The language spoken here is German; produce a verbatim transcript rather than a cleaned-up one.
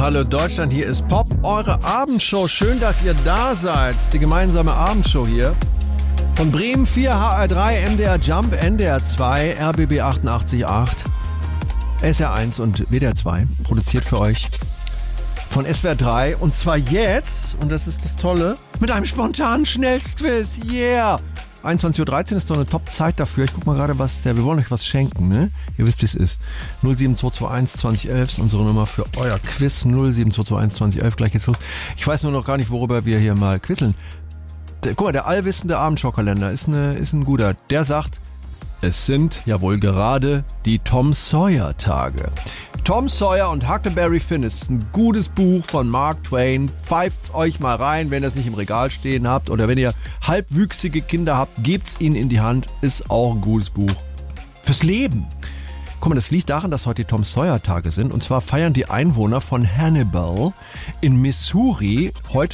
Hallo Deutschland, hier ist Pop, eure Abendshow. Schön, dass ihr da seid. Die gemeinsame Abendshow hier. Von Bremen vier, H R drei, M D R Jump, N D R zwei, R B B achtundachtzig Komma acht, S R eins und W D R zwei. Produziert für euch von S W R drei. Und zwar jetzt, und das ist das Tolle, mit einem spontanen Schnellstquiz. Yeah! einundzwanzig Uhr dreizehn ist doch eine Top-Zeit dafür. Ich guck mal gerade, was der. Wir wollen euch was schenken, ne? Ihr wisst, wie es ist. null sieben zwei zwei eins zwanzig elf ist unsere Nummer für euer Quiz. null sieben zwei zwei eins zwanzig elf, gleich geht's los. Ich weiß nur noch gar nicht, worüber wir hier mal quizzeln. Der, guck mal, der allwissende Abendschau-Kalender ist, eine, ist ein guter. Der sagt, es sind ja wohl gerade die Tom Sawyer-Tage. Tom Sawyer und Huckleberry Finn ist ein gutes Buch von Mark Twain. Pfeift's euch mal rein, wenn ihr es nicht im Regal stehen habt. Oder wenn ihr halbwüchsige Kinder habt, gebt's ihnen in die Hand. Ist auch ein gutes Buch fürs Leben. Guck mal, das liegt daran, dass heute die Tom Sawyer Tage sind. Und zwar feiern die Einwohner von Hannibal in Missouri heute